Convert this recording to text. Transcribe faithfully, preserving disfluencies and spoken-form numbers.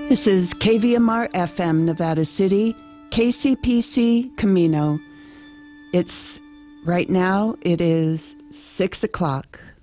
This is K V M R F M, Nevada City, K C P C Camino. It's, right now, it is six o'clock.